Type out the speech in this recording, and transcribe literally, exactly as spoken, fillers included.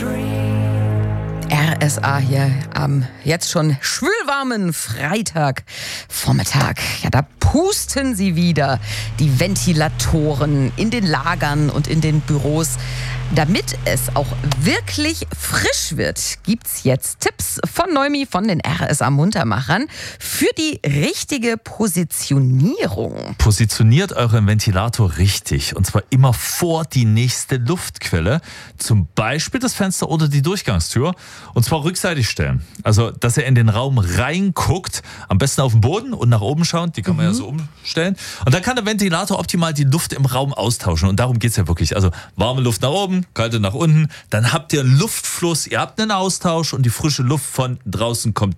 R S A hier am jetzt schon schwülwarmen Freitagvormittag. Ja, da pusten sie wieder, die Ventilatoren in den Lagern und in den Büros. Damit es auch wirklich frisch wird, gibt's jetzt Tipps von Neumi, von den R S A-Muntermachern für die richtige Positionierung. Positioniert euren Ventilator richtig, und zwar immer vor die nächste Luftquelle, zum Beispiel das Fenster oder die Durchgangstür, und zwar rückseitig stellen. Also, dass ihr in den Raum reinguckt, am besten auf den Boden und nach oben schauen, die kann man mhm. ja so umstellen. Und dann kann der Ventilator optimal die Luft im Raum austauschen, und darum geht's ja wirklich. Also warme Luft nach oben, kalte nach unten, dann habt ihr einen Luftfluss, ihr habt einen Austausch und die frische Luft von draußen kommt